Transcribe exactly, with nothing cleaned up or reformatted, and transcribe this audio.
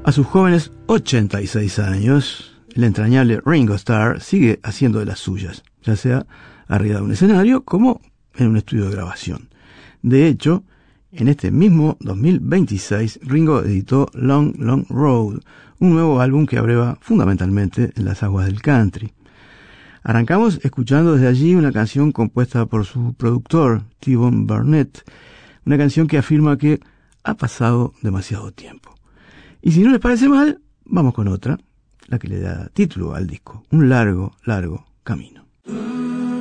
A sus jóvenes ochenta y seis años, el entrañable Ringo Starr sigue haciendo de las suyas, ya sea arriba de un escenario como en un estudio de grabación. De hecho, en este mismo dos mil veintiséis, Ringo editó Long Long Road, un nuevo álbum que abreva fundamentalmente en las aguas del country. Arrancamos escuchando desde allí una canción compuesta por su productor, T-Bone Burnett, una canción que afirma que ha pasado demasiado tiempo. Y si no les parece mal, vamos con otra, la que le da título al disco, Un largo, largo camino.